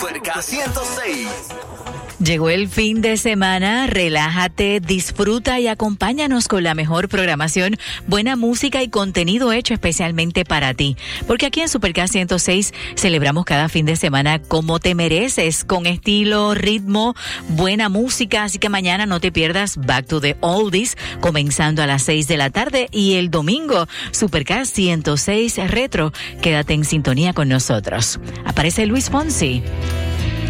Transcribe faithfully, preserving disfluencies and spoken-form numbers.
Superca ciento seis. Llegó el fin de semana, relájate, disfruta y acompáñanos con la mejor programación, buena música y contenido hecho especialmente para ti. Porque aquí en Superca ciento seis celebramos cada fin de semana como te mereces, con estilo, ritmo, buena música. Así que mañana no te pierdas Back to the Oldies, comenzando a las seis de la tarde, y el domingo Superca ciento seis Retro. Quédate en sintonía con nosotros. Aparece Luis Fonsi.